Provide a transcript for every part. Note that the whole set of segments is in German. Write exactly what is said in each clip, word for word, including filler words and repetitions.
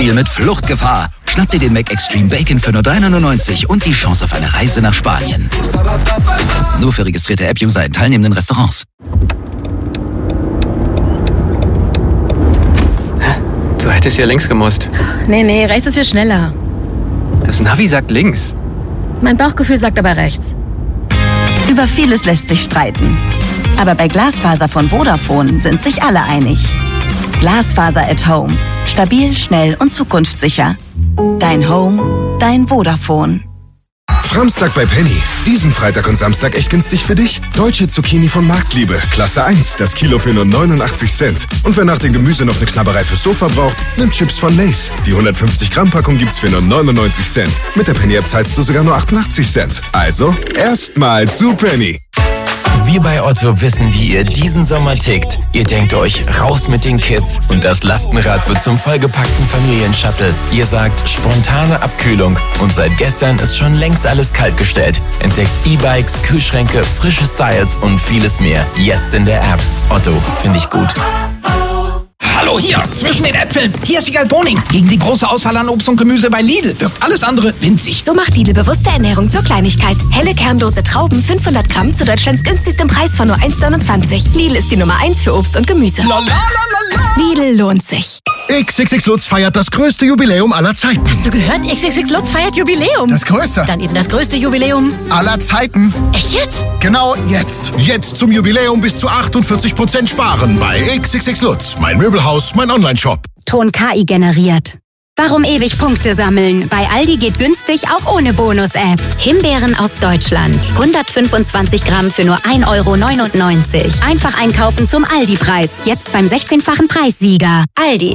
Deal mit Fluchtgefahr. Schnapp dir den McExtreme Bacon für nur drei neunundneunzig und die Chance auf eine Reise nach Spanien. Nur für registrierte App-User in teilnehmenden Restaurants. Du hättest ja links gemusst. Nee, nee, rechts ist viel schneller. Das Navi sagt links. Mein Bauchgefühl sagt aber rechts. Über vieles lässt sich streiten. Aber bei Glasfaser von Vodafone sind sich alle einig. Glasfaser at Home. Stabil, schnell und zukunftssicher. Dein Home, dein Vodafone. Samstag bei Penny. Diesen Freitag und Samstag echt günstig für dich. Deutsche Zucchini von Marktliebe. Klasse eins. Das Kilo für nur neunundachtzig Cent. Und wer nach dem Gemüse noch eine Knabberei fürs Sofa braucht, nimmt Chips von Lay's. Die hundertfünfzig Gramm Packung gibt's für nur neunundneunzig Cent. Mit der Penny-App zahlst du sogar nur achtundachtzig Cent. Also, erstmal zu Penny. Wir bei Otto wissen, wie ihr diesen Sommer tickt. Ihr denkt euch, raus mit den Kids und das Lastenrad wird zum vollgepackten Familienshuttle. Ihr sagt, spontane Abkühlung und seit gestern ist schon längst alles kaltgestellt. Entdeckt E-Bikes, Kühlschränke, frische Styles und vieles mehr. Jetzt in der App. Otto, finde ich gut. Hallo hier, zwischen den Äpfeln. Hier ist Wiegald Boning. Gegen die große Auswahl an Obst und Gemüse bei Lidl wirkt alles andere winzig. So macht Lidl bewusste Ernährung zur Kleinigkeit. Helle kernlose Trauben, fünfhundert Gramm zu Deutschlands günstigstem Preis von nur eins neunundzwanzig. Lidl ist die Nummer eins für Obst und Gemüse. Lidl lohnt sich. X X X Lutz feiert das größte Jubiläum aller Zeiten. Hast du gehört? X X X Lutz feiert Jubiläum. Das größte. Dann eben das größte Jubiläum aller Zeiten. Echt jetzt? Genau jetzt. Jetzt zum Jubiläum bis zu achtundvierzig Prozent sparen bei X X X Lutz. Mein Möbelhaus, mein Onlineshop. Ton K I generiert. Warum ewig Punkte sammeln? Bei Aldi geht günstig auch ohne Bonus-App. Himbeeren aus Deutschland. hundertfünfundzwanzig Gramm für nur ein Euro neunundneunzig. Einfach einkaufen zum Aldi-Preis. Jetzt beim sechzehnfachen Preissieger. Aldi.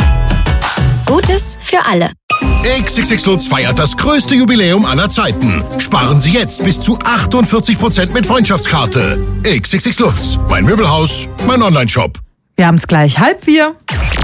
Gutes für alle. X X X Lutz feiert das größte Jubiläum aller Zeiten. Sparen Sie jetzt bis zu achtundvierzig Prozent mit Freundschaftskarte. X X X Lutz. Mein Möbelhaus, mein Onlineshop. Wir haben es gleich halb vier.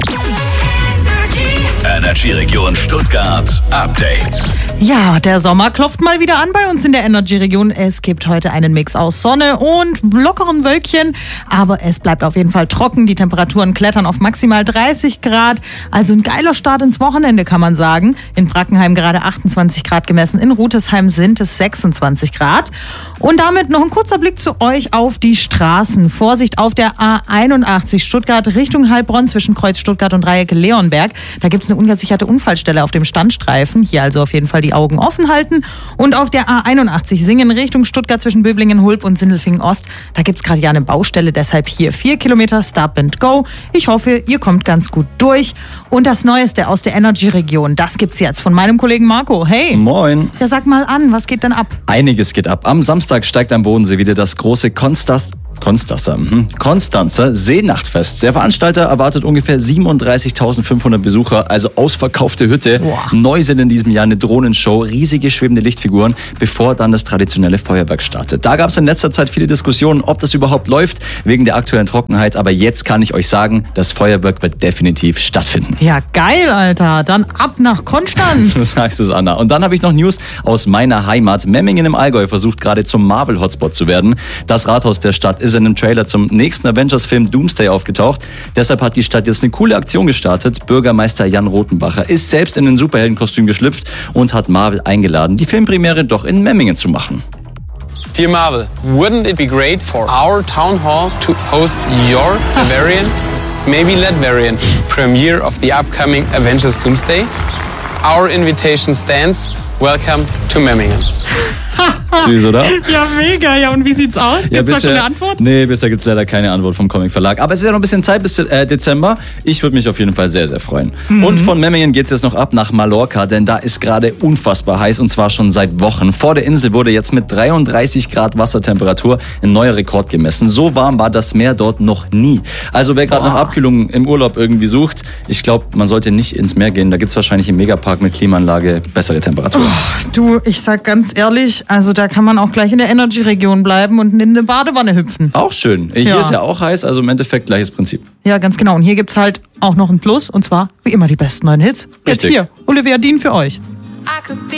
Energy Region Stuttgart Update. Ja, der Sommer klopft mal wieder an bei uns in der Energy Region. Es gibt heute einen Mix aus Sonne und lockeren Wölkchen, aber es bleibt auf jeden Fall trocken. Die Temperaturen klettern auf maximal dreißig Grad. Also ein geiler Start ins Wochenende, kann man sagen. In Brackenheim gerade achtundzwanzig Grad gemessen. In Rüdesheim sind es sechsundzwanzig Grad. Und damit noch ein kurzer Blick zu euch auf die Straßen. Vorsicht auf der A einundachtzig Stuttgart Richtung Heilbronn zwischen Kreuz Stuttgart und Dreieck Leonberg. Da gibt es eine ungesicherte Unfallstelle auf dem Standstreifen. Hier also auf jeden Fall die Augen offen halten. Und auf der A einundachtzig Singen Richtung Stuttgart zwischen Böblingen, Hulb und Sindelfingen Ost. Da gibt es gerade ja eine Baustelle, deshalb hier vier Kilometer Stop and Go. Ich hoffe, ihr kommt ganz gut durch. Und das Neueste aus der Energy-Region, das gibt's jetzt von meinem Kollegen Marco. Hey. Moin. Ja, sag mal an, was geht denn ab? Einiges geht ab. Am Samstag steigt am Bodensee wieder das große Konstas Konstanzer, mhm. Konstanzer Seenachtfest. Der Veranstalter erwartet ungefähr siebenunddreißigtausendfünfhundert Besucher, also ausverkaufte Hütte. Boah. Neu sind in diesem Jahr eine Drohnenshow, riesige schwebende Lichtfiguren, bevor dann das traditionelle Feuerwerk startet. Da gab es in letzter Zeit viele Diskussionen, ob das überhaupt läuft, wegen der aktuellen Trockenheit. Aber jetzt kann ich euch sagen, das Feuerwerk wird definitiv stattfinden. Ja, geil, Alter. Dann ab nach Konstanz. Du sagst es, Anna. Und dann habe ich noch News aus meiner Heimat. Memmingen im Allgäu versucht gerade zum Marvel-Hotspot zu werden. Das Rathaus der Stadt ist in einem Trailer zum nächsten Avengers-Film Doomsday aufgetaucht. Deshalb hat die Stadt jetzt eine coole Aktion gestartet. Bürgermeister Jan Rothenbacher ist selbst in ein Superheldenkostüm geschlüpft und hat Marvel eingeladen, die Filmpremiere doch in Memmingen zu machen. Dear Marvel, wouldn't it be great for our town hall to host your Valerian, maybe Latvian, premiere of the upcoming Avengers Doomsday? Our invitation stands. Welcome to Memmingen. Süß, oder? Ja, mega. Ja, und wie sieht's aus? Gibt's ja, da schon eine Antwort? Nee, bisher gibt's leider keine Antwort vom Comic Verlag. Aber es ist ja noch ein bisschen Zeit bis äh, Dezember. Ich würde mich auf jeden Fall sehr, sehr freuen. Mhm. Und von Memmingen geht's jetzt noch ab nach Mallorca, denn da ist gerade unfassbar heiß und zwar schon seit Wochen. Vor der Insel wurde jetzt mit dreiunddreißig Grad Wassertemperatur ein neuer Rekord gemessen. So warm war das Meer dort noch nie. Also wer gerade nach Abkühlung im Urlaub irgendwie sucht, ich glaube, man sollte nicht ins Meer gehen. Da gibt's wahrscheinlich im Megapark mit Klimaanlage bessere Temperaturen. Oh, du, ich sag ganz ehrlich, also da kann man auch gleich in der Energy-Region bleiben und in eine Badewanne hüpfen. Auch schön. Hier ja. ist ja auch heiß, also im Endeffekt gleiches Prinzip. Ja, ganz genau. Und hier gibt's halt auch noch ein Plus, und zwar wie immer die besten neuen Hits. Jetzt Richtig. hier, Olivia Dean für euch.